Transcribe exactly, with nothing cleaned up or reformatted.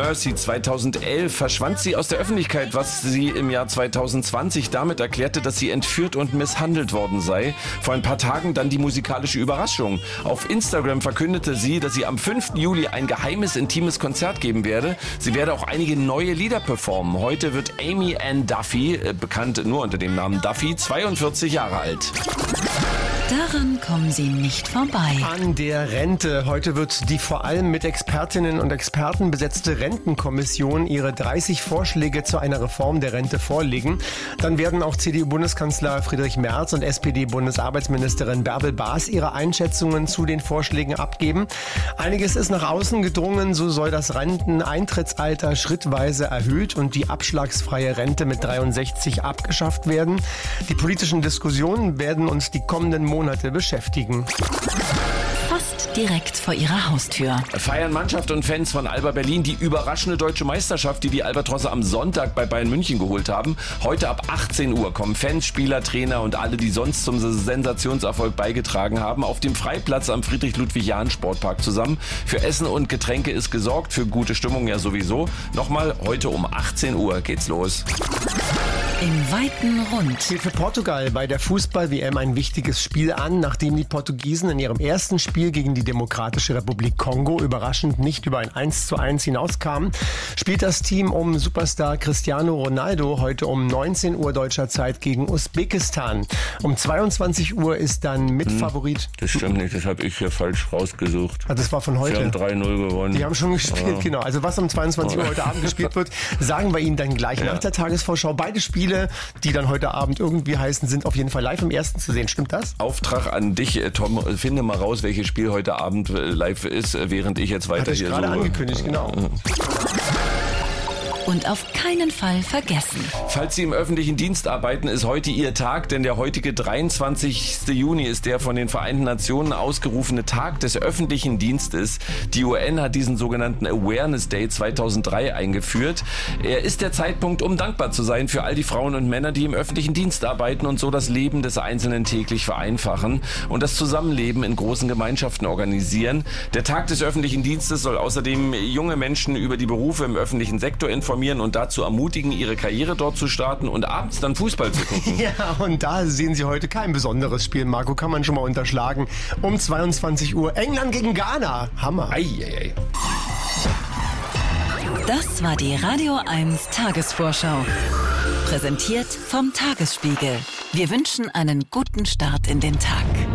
Mercy zweitausendelf verschwand sie aus der Öffentlichkeit, was sie im Jahr zweitausendzwanzig damit erklärte, dass sie entführt und misshandelt worden sei. Vor ein paar Tagen dann die musikalische Überraschung. Auf Instagram verkündete sie, dass sie am fünften Juli ein geheimes, intimes Konzert geben werde. Sie werde auch einige neue Lieder performen. Heute wird Amy Ann Duffy, äh, bekannt nur unter dem Namen Duffy, zweiundvierzig Jahre alt. Daran kommen Sie nicht vorbei. An der Rente. Heute wird die vor allem mit Expertinnen und Experten besetzte Rentenkommission ihre dreißig Vorschläge zu einer Reform der Rente vorlegen. Dann werden auch C D U-Bundeskanzler Friedrich Merz und S P D-Bundesarbeitsministerin Bärbel Baas ihre Einschätzungen zu den Vorschlägen abgeben. Einiges ist nach außen gedrungen. So soll das Renteneintrittsalter schrittweise erhöht und die abschlagsfreie Rente mit dreiundsechzig abgeschafft werden. Die politischen Diskussionen werden uns die kommenden Monate beschäftigen. Fast direkt vor Ihrer Haustür. Feiern Mannschaft und Fans von Alba Berlin die überraschende deutsche Meisterschaft, die die Albatrosse am Sonntag bei Bayern München geholt haben. Heute ab achtzehn Uhr kommen Fans, Spieler, Trainer und alle, die sonst zum Sensationserfolg beigetragen haben, auf dem Freiplatz am Friedrich-Ludwig-Jahn-Sportpark zusammen. Für Essen und Getränke ist gesorgt, für gute Stimmung ja sowieso. Nochmal, heute um achtzehn Uhr geht's los. Im weiten Rund. Steht für Portugal bei der Fußball-W M ein wichtiges Spiel an, nachdem die Portugiesen in ihrem ersten Spiel gegen die Demokratische Republik Kongo überraschend nicht über ein eins zu eins hinauskamen, spielt das Team um Superstar Cristiano Ronaldo heute um neunzehn Uhr deutscher Zeit gegen Usbekistan. Um zweiundzwanzig Uhr ist dann Mitfavorit... Hm, das stimmt nicht, das habe ich hier falsch rausgesucht. Ah, das war von heute. Sie haben drei null gewonnen. Die haben schon gespielt, ja. Genau. Also was um zweiundzwanzig Uhr heute Abend gespielt wird, sagen wir Ihnen dann gleich ja. nach der Tagesvorschau. Beide Spiele, die dann heute Abend irgendwie heißen, sind auf jeden Fall live im ersten zu sehen. Stimmt das? Auftrag an dich, Tom. Finde mal raus, welches Spiel heute Abend live ist, während ich jetzt weiter Hat er hier gerade so angekündigt, genau. Und auf keinen Fall vergessen. Falls Sie im öffentlichen Dienst arbeiten, ist heute Ihr Tag, denn der heutige dreiundzwanzigsten Juni ist der von den Vereinten Nationen ausgerufene Tag des öffentlichen Dienstes. Die U N hat diesen sogenannten Awareness Day zweitausenddrei eingeführt. Er ist der Zeitpunkt, um dankbar zu sein für all die Frauen und Männer, die im öffentlichen Dienst arbeiten und so das Leben des Einzelnen täglich vereinfachen und das Zusammenleben in großen Gemeinschaften organisieren. Der Tag des öffentlichen Dienstes soll außerdem junge Menschen über die Berufe im öffentlichen Sektor informieren und dazu ermutigen, ihre Karriere dort zu starten und abends dann Fußball zu gucken. Ja, und da sehen Sie heute kein besonderes Spiel, Marco, kann man schon mal unterschlagen. Um zweiundzwanzig Uhr England gegen Ghana. Hammer. Ei, ei, ei. Das war die Radio eins Tagesvorschau. Präsentiert vom Tagesspiegel. Wir wünschen einen guten Start in den Tag.